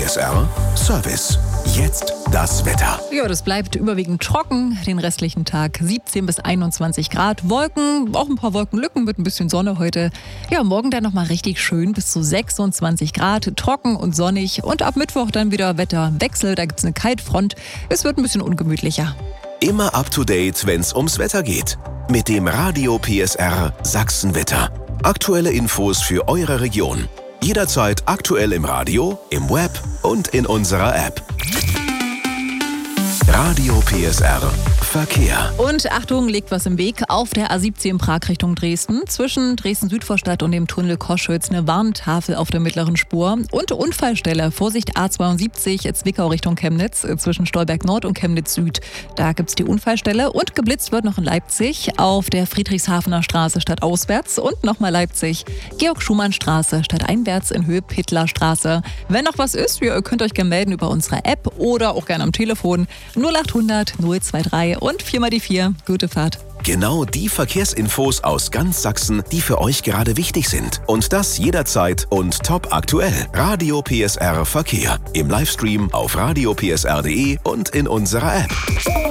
PSR Service. Jetzt das Wetter. Ja, das bleibt überwiegend trocken. Den restlichen Tag 17 bis 21 Grad. Wolken, auch ein paar Wolkenlücken mit ein bisschen Sonne heute. Ja, morgen dann nochmal richtig schön bis zu 26 Grad. Trocken und sonnig. Und ab Mittwoch dann wieder Wetterwechsel. Da gibt es eine Kaltfront. Es wird ein bisschen ungemütlicher. Immer up to date, wenn's ums Wetter geht. Mit dem Radio PSR Sachsenwetter. Aktuelle Infos für eure Region. Jederzeit aktuell im Radio, im Web und in unserer App. Radio PSR Verkehr. Und Achtung, liegt was im Weg. Auf der A17 Prag Richtung Dresden. Zwischen Dresden-Südvorstadt und dem Tunnel Koschwitz eine Warntafel auf der mittleren Spur. Und Unfallstelle. Vorsicht A72 Zwickau Richtung Chemnitz. Zwischen Stolberg Nord und Chemnitz Süd. Da gibt es die Unfallstelle. Und geblitzt wird noch in Leipzig. Auf der Friedrichshafener Straße stadtauswärts. Und nochmal Leipzig. Georg-Schumann-Straße stadteinwärts in Höhe Pittler-Straße. Wenn noch was ist, ihr könnt euch gerne melden über unsere App oder auch gerne am Telefon. 0800 023 und 4 die 4. Gute Fahrt. Genau die Verkehrsinfos aus ganz Sachsen, die für euch gerade wichtig sind. Und das jederzeit und top aktuell. Radio PSR Verkehr. Im Livestream auf radiopsr.de und in unserer App.